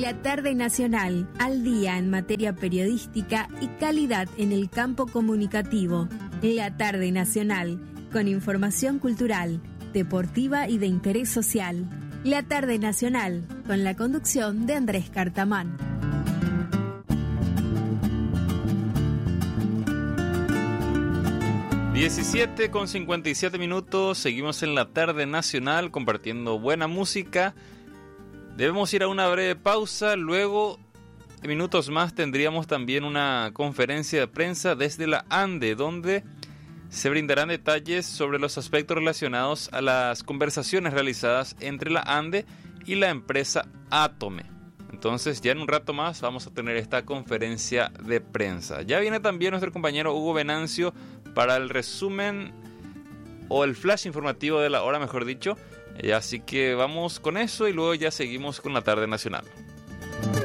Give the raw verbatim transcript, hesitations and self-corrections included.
La tarde nacional, al día en materia periodística y calidad en el campo comunicativo. La tarde nacional, con información cultural, deportiva y de interés social. La tarde nacional, con la conducción de Andrés Cartamán. diecisiete con cincuenta y siete minutos, seguimos en la tarde nacional compartiendo buena música. Debemos ir a una breve pausa, luego en minutos más tendríamos también una conferencia de prensa desde la ANDE, donde se brindarán detalles sobre los aspectos relacionados a las conversaciones realizadas entre la ANDE y la empresa Atome. Entonces ya en un rato más vamos a tener esta conferencia de prensa. Ya viene también nuestro compañero Hugo Venancio para el resumen o el flash informativo de la hora, mejor dicho. Así que vamos con eso y luego ya seguimos con la tarde nacional.